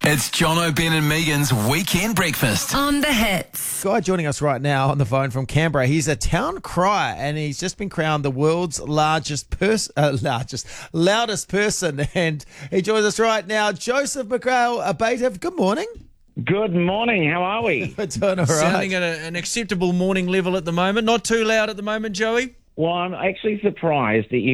It's John Ben and Megan's Weekend Breakfast. On the hits. Guy joining us right now on the phone from Canberra. He's a town crier and he's just been crowned the world's loudest person. And he joins us right now. Joseph McGrail Abate. Good morning. Good morning. How are we? We're doing all right. Sounding at an acceptable morning level at the moment. Not too loud at the moment, Joey. Well, I'm actually surprised that you